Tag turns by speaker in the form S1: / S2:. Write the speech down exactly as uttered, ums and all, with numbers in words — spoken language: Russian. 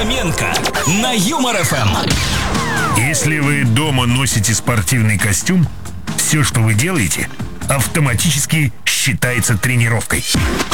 S1: Хоменко на Юмор эф эм.
S2: Если вы дома носите спортивный костюм, все, что вы делаете, автоматически считается тренировкой.